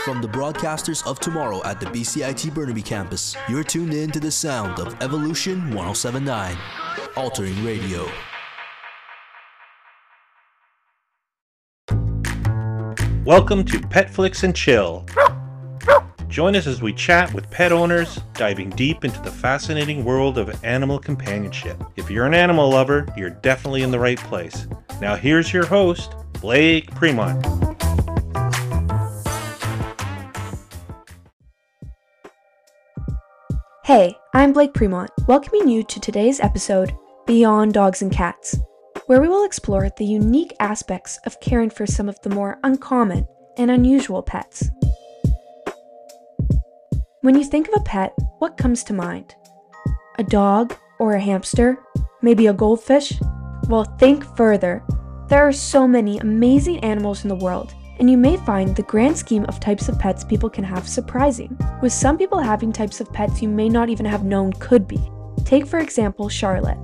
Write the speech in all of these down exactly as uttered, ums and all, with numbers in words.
From the broadcasters of tomorrow at the B C I T Burnaby campus, you're tuned in to the sound of Evolution one oh seven point nine, Altering Radio. Welcome to Petflix and Chill. Join us as we chat with pet owners, diving deep into the fascinating world of animal companionship. If you're an animal lover, you're definitely in the right place. Now here's your host, Blake Premont. Hey, I'm Blake Premont, welcoming you to today's episode, Beyond Dogs and Cats, where we will explore the unique aspects of caring for some of the more uncommon and unusual pets. When you think of a pet, what comes to mind? A dog or a hamster? Maybe a goldfish? Well, think further. There are so many amazing animals in the world, and you may find the grand scheme of types of pets people can have surprising, with some people having types of pets you may not even have known could be. Take, for example, Charlotte.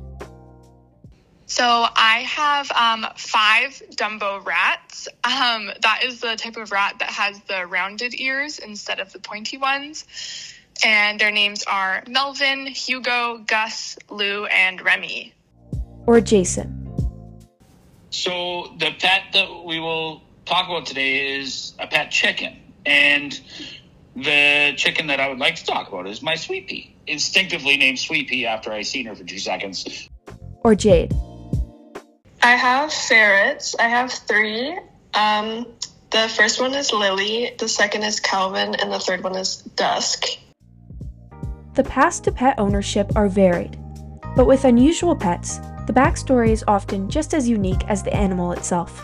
So I have um, five Dumbo rats. Um, that is the type of rat that has the rounded ears instead of the pointy ones. And their names are Melvin, Hugo, Gus, Lou, and Remy. Or Jason. So the pet that we will talk about today is a pet chicken. And the chicken that I would like to talk about is my Sweet Pea. Instinctively named Sweet Pea after I seen her for two seconds. Or Jade. I have ferrets. I have three. Um, the first one is Lily, the second is Calvin, and the third one is Dusk. The paths to pet ownership are varied, but with unusual pets, the backstory is often just as unique as the animal itself.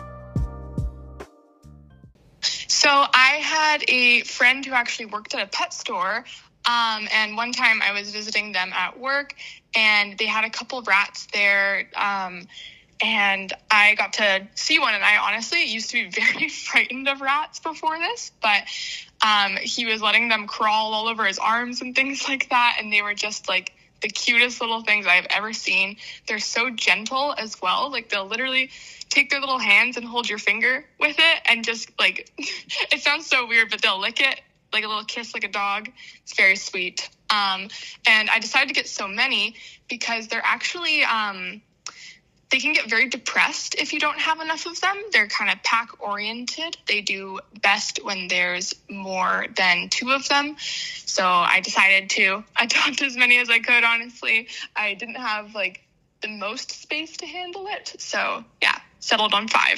So I had a friend who actually worked at a pet store, um, and one time I was visiting them at work, and they had a couple rats there, um, and I got to see one, and I honestly used to be very frightened of rats before this, but um, he was letting them crawl all over his arms and things like that, and they were just like the cutest little things I've ever seen. They're so gentle as well. Like, they'll literally take their little hands and hold your finger with it and just, like, it sounds so weird, but they'll lick it like a little kiss, like a dog. It's very sweet. Um, and I decided to get so many because they're actually, um, they can get very depressed if you don't have enough of them. They're kind of pack-oriented. They do best when there's more than two of them. So I decided to adopt as many as I could, honestly. I didn't have, like, the most space to handle it. So, yeah, settled on five.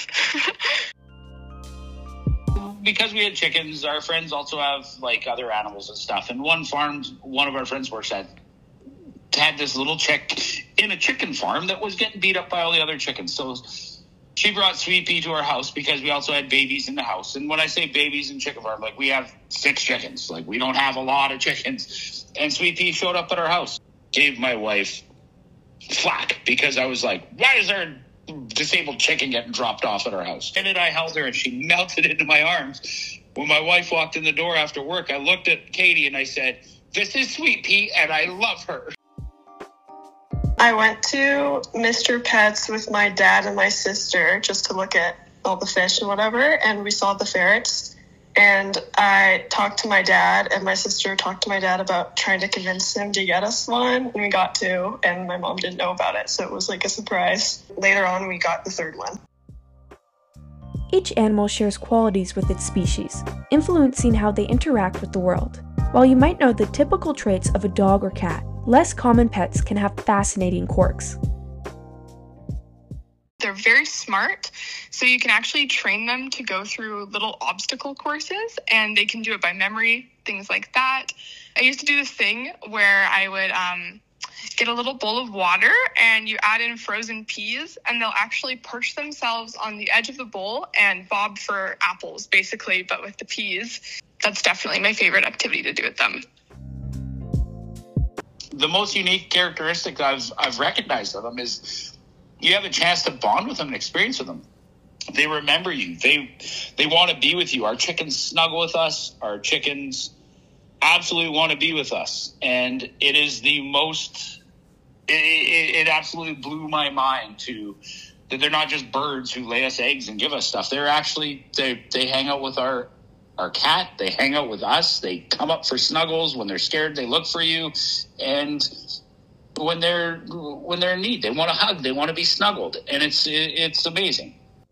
Because we had chickens, our friends also have, like, other animals and stuff. And one farm, one of our friends works at, had this little chick in a chicken farm that was getting beat up by all the other chickens. So she brought Sweet Pea to our house because we also had babies in the house. And when I say babies in chicken farm, like, we have six chickens. Like, we don't have a lot of chickens. And Sweet Pea showed up at our house. Gave my wife flack because I was like, why is there a disabled chicken getting dropped off at our house? And then I held her and she melted into my arms. When my wife walked in the door after work, I looked at Katie and I said, this is Sweet Pea and I love her. I went to Mister Pets with my dad and my sister just to look at all the fish and whatever, and we saw the ferrets. And I talked to my dad, and my sister talked to my dad about trying to convince him to get us one, and we got two, and my mom didn't know about it, so it was like a surprise. Later on, we got the third one. Each animal shares qualities with its species, influencing how they interact with the world. While you might know the typical traits of a dog or cat, less common pets can have fascinating quirks. They're very smart, so you can actually train them to go through little obstacle courses, and they can do it by memory, things like that. I used to do this thing where I would um, get a little bowl of water, and you add in frozen peas, and they'll actually perch themselves on the edge of the bowl and bob for apples, basically, but with the peas. That's definitely my favorite activity to do with them. The most unique characteristic I've I've recognized of them is you have a chance to bond with them and experience with them. They remember you. They they want to be with you. Our chickens snuggle with us. Our chickens absolutely want to be with us. And it is the most, it, it, it absolutely blew my mind to that they're not just birds who lay us eggs and give us stuff. They're actually, they they hang out with our our cat. They hang out with us. They come up for snuggles. When they're scared, they look for you. And when they're when they're in need, they want to hug. They want to be snuggled. And it's it's amazing.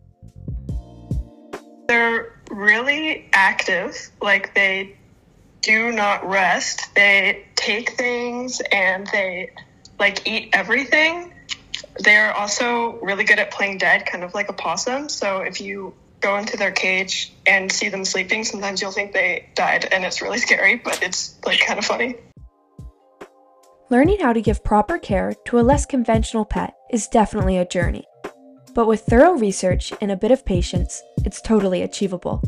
They're really active. Like, they do not rest. They take things and they, like, eat everything. They're also really good at playing dead, kind of like a possum. So if you go into their cage and see them sleeping, sometimes you'll think they died, and it's really scary, but it's, like, kind of funny. Learning how to give proper care to a less conventional pet is definitely a journey. But with thorough research and a bit of patience, it's totally achievable.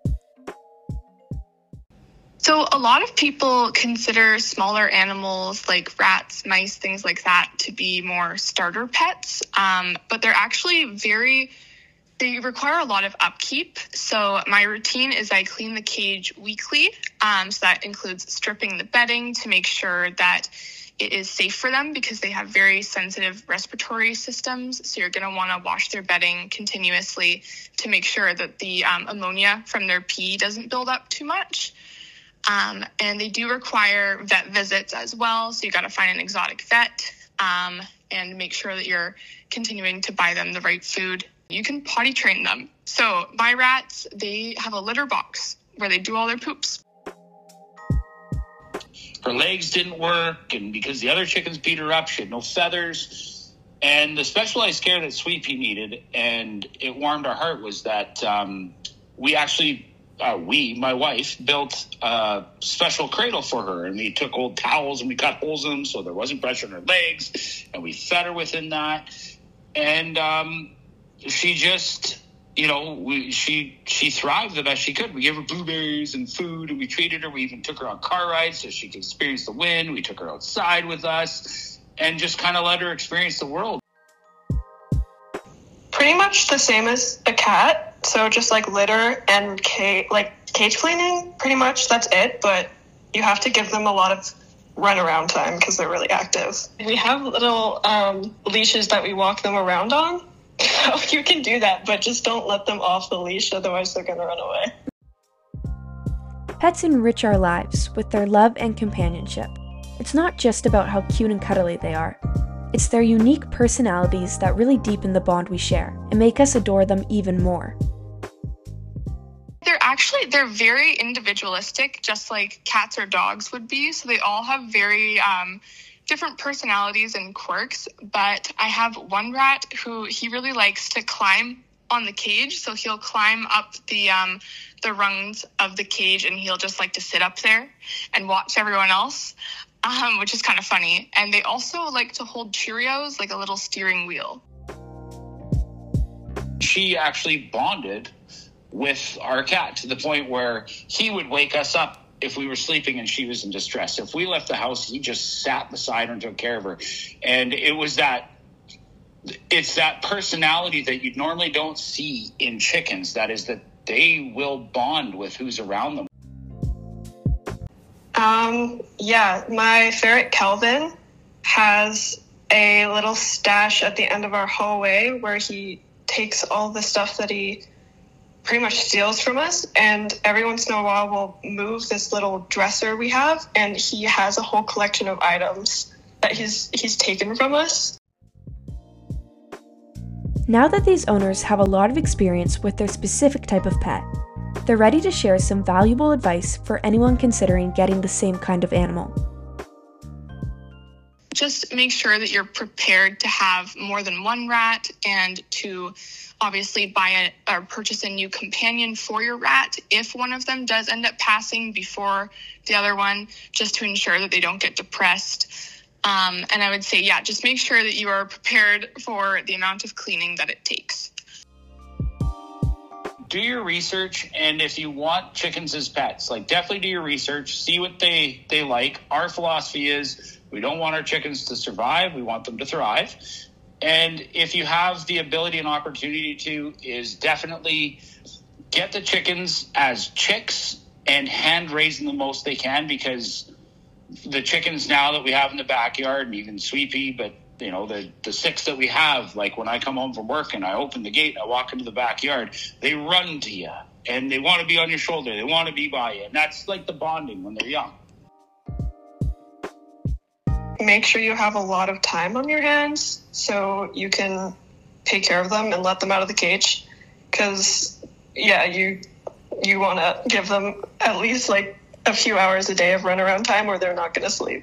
So a lot of people consider smaller animals like rats, mice, things like that to be more starter pets, um, but they're actually very, they require a lot of upkeep. So my routine is I clean the cage weekly, um, so that includes stripping the bedding to make sure that it is safe for them because they have very sensitive respiratory systems. So you're going to want to wash their bedding continuously to make sure that the um, ammonia from their pee doesn't build up too much. Um, and they do require vet visits as well. So you got to find an exotic vet um, and make sure that you're continuing to buy them the right food. You can potty train them. So my rats, they have a litter box where they do all their poops. Her legs didn't work, and because the other chickens beat her up, she had no feathers. And the specialized care that Sweet Pea needed, and it warmed our heart, was that um, we actually, uh, we, my wife, built a special cradle for her. And we took old towels and we cut holes in them so there wasn't pressure on her legs. And we fed her within that. And um, she just... You know, we, she she thrived the best she could. We gave her blueberries and food, and we treated her. We even took her on car rides so she could experience the wind. We took her outside with us and just kind of let her experience the world. Pretty much the same as a cat. So just like litter and cage, like cage cleaning, pretty much that's it. But you have to give them a lot of run around time because they're really active. We have little um, leashes that we walk them around on. So you can do that, but just don't let them off the leash, otherwise they're going to run away. Pets enrich our lives with their love and companionship. It's not just about how cute and cuddly they are. It's their unique personalities that really deepen the bond we share and make us adore them even more. They're actually, they're very individualistic, just like cats or dogs would be. So they all have very... Um, different personalities and quirks, but I have one rat who he really likes to climb on the cage. So he'll climb up the um, the rungs of the cage and he'll just like to sit up there and watch everyone else, um, which is kind of funny. And they also like to hold Cheerios, like a little steering wheel. She actually bonded with our cat to the point where he would wake us up if we were sleeping and she was in distress. If we left the house, he just sat beside her and took care of her. And it was that, it's that personality that you normally don't see in chickens. That is that they will bond with who's around them. Um, yeah, my ferret Calvin has a little stash at the end of our hallway where he takes all the stuff that he pretty much steals from us, and every once in a while we'll move this little dresser we have, and he has a whole collection of items that he's he's taken from us. Now that these owners have a lot of experience with their specific type of pet, they're ready to share some valuable advice for anyone considering getting the same kind of animal. Just make sure that you're prepared to have more than one rat and to obviously buy a, or purchase a new companion for your rat if one of them does end up passing before the other one, just to ensure that they don't get depressed. Um, and I would say, yeah, just make sure that you are prepared for the amount of cleaning that it takes. Do your research, and if you want chickens as pets, like definitely do your research, see what they, they like. Our philosophy is we don't want our chickens to survive, we want them to thrive. And if you have the ability and opportunity to, is definitely get the chickens as chicks and hand raise them the most they can, because the chickens now that we have in the backyard, and even Sweet Pea, but you know, the, the six that we have, like when I come home from work and I open the gate and I walk into the backyard, they run to you and they want to be on your shoulder. They want to be by you. And that's like the bonding when they're young. Make sure you have a lot of time on your hands so you can take care of them and let them out of the cage. Because, yeah, you you want to give them at least like a few hours a day of runaround time or they're not going to sleep.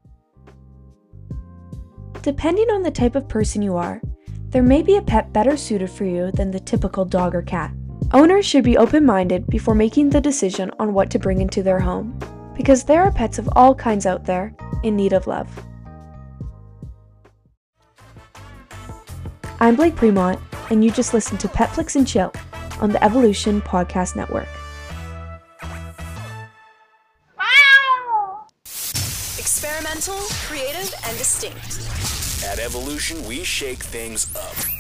Depending on the type of person you are, there may be a pet better suited for you than the typical dog or cat. Owners should be open-minded before making the decision on what to bring into their home, because there are pets of all kinds out there in need of love. I'm Blake Premont, and you just listened to Petflix and Chill on the Evolution Podcast Network. Experimental, creative, and distinct. At Evolution, we shake things up.